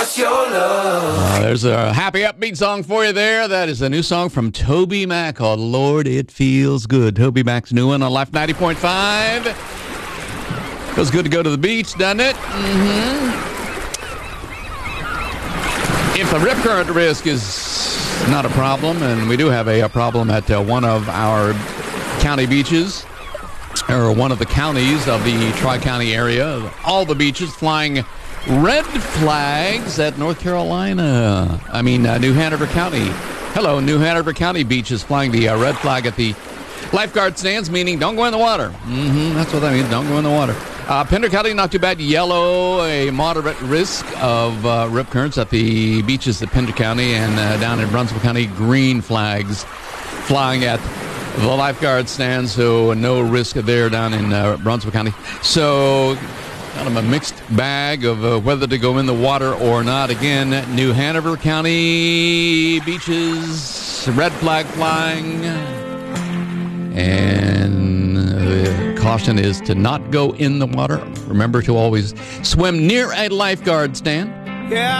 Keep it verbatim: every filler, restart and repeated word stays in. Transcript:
Uh, there's a happy upbeat song for you there. That is a new song from Toby Mac called Lord, It Feels Good. Toby Mac's new one on Life ninety point five. Feels good to go to the beach, doesn't it? Mm-hmm. If the rip current risk is not a problem, and we do have a, a problem at uh, one of our county beaches, or one of the counties of the Tri-County area, all the beaches flying red flags at North Carolina. I mean, uh, New Hanover County. Hello, New Hanover County beach is flying the uh, red flag at the lifeguard stands, meaning don't go in the water. Mm-hmm, that's what that means, don't go in the water. Uh, Pender County, not too bad. Yellow, a moderate risk of uh, rip currents at the beaches at Pender County, and uh, down in Brunswick County, green flags flying at the lifeguard stands, so no risk there down in uh, Brunswick County. So kind of a mixed bag of uh, whether to go in the water or not. Again, New Hanover County beaches, red flag flying. And the caution is to not go in the water. Remember to always swim near a lifeguard stand. Yeah.